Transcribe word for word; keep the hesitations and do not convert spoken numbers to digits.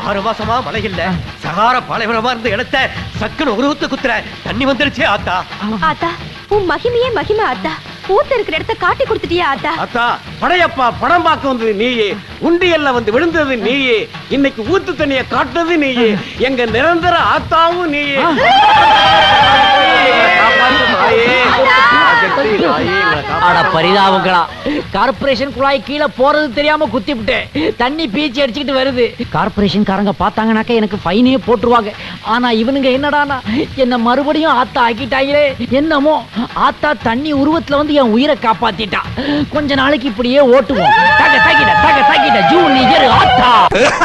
ஆறு மாசமா மழை இல்ல, சகார பாலைவனமா இருந்த இடத்த சக்குன்னு ஒரு ஊத்து குத்துற தண்ணி வந்துருச்சே ஆத்தா. ஆத்தா உன் மகிமையே மகிமை ஆத்தா. ஊத்து இருக்கிற இடத்த காட்டி கொடுத்துட்டியா ஆத்தா? ஆத்தா படையப்பா படம் பார்க்க வந்தது நீயே, உண்டியல்ல வந்து விழுந்தது நீயே, இன்னைக்கு ஊத்து தண்ணிய காட்டுறது நீயே, எங்க நிரந்தர ஆத்தாவும் நீயே. பரிதாபங்களா, கார்பரேஷன் குழாய் கீழே போறது தெரியாம குத்தி விட்டேன், தண்ணி பீச்சி அடிச்சுக்கிட்டு வருது. கார்பரேஷன் காரங்க பார்த்தாங்கனாக்க எனக்கு ஃபைனே போட்டுருவாங்க. ஆனா இவனுங்க என்னடானா என்ன மறுபடியும் ஆத்தா ஆக்கிட்டாங்களே. என்னமோ ஆத்தா தண்ணி உருவத்துல வந்து என் உயிரை காப்பாத்திட்டா. கொஞ்ச நாளைக்கு இப்படியே ஓட்டுவோம். தக தகிட தக தகிட ஜூனியர் ஆத்தா.